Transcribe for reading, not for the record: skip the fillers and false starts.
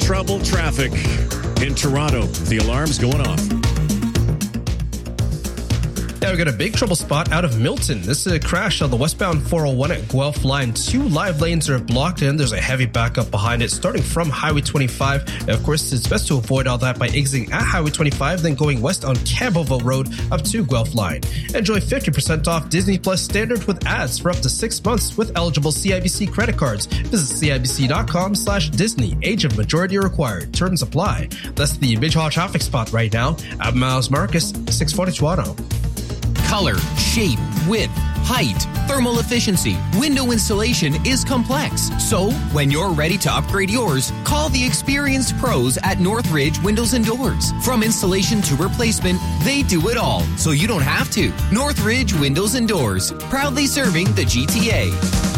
trouble traffic in Toronto. The alarm's going off. Yeah, we got a big trouble spot out of Milton. This is a crash on the westbound 401 at Guelph Line. 2 live lanes are blocked and there's a heavy backup behind it starting from Highway 25. And of course, it's best to avoid all that by exiting at Highway 25, then going west on Campbellville Road up to Guelph Line. Enjoy 50% off Disney Plus Standard with ads for up to 6 months with eligible CIBC credit cards. Visit CIBC.com/Disney. Age of majority required. Terms apply. That's the Big Hall traffic spot right now. I'm Miles Marcus, 640 Toronto. Color, shape, width, height, thermal efficiency, window installation is complex. So, when you're ready to upgrade yours, call the experienced pros at Northridge Windows and Doors. From installation to replacement, they do it all, so you don't have to. Northridge Windows and Doors, proudly serving the GTA.